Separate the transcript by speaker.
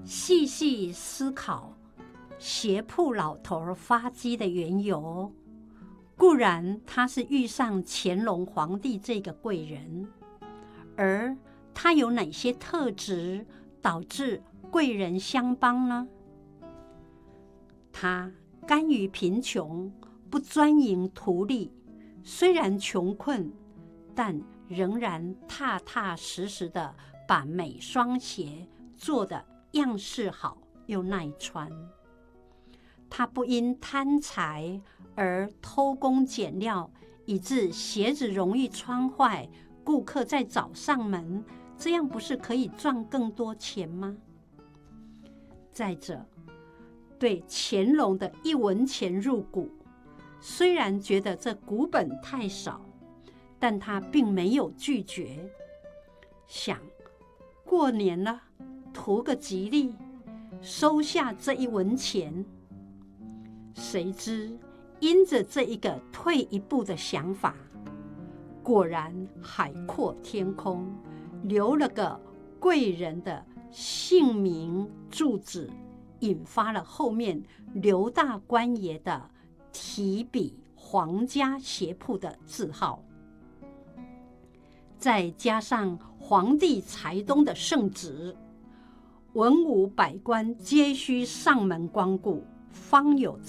Speaker 1: 细细思考鞋铺老头发迹的缘由，固然他是遇上乾隆皇帝这个贵人，而他有哪些特质导致贵人相帮呢？他甘于贫穷，不专营图利，虽然穷困，但仍然踏踏实实的把每双鞋做得样式好又耐穿。他不因贪财而偷工减料，以致鞋子容易穿坏，顾客再找上门，这样不是可以赚更多钱吗？再者，对乾隆的1文钱入股，虽然觉得这股本太少，但他并没有拒绝，想过年了，图个吉利，收下这1文钱。谁知因着这一个退一步的想法，果然海阔天空，留了个贵人的姓名住址，引发了后面刘大官爷的提笔皇家鞋铺的字号。再加上皇帝财东的圣旨，文武百官皆需上门光顾，方有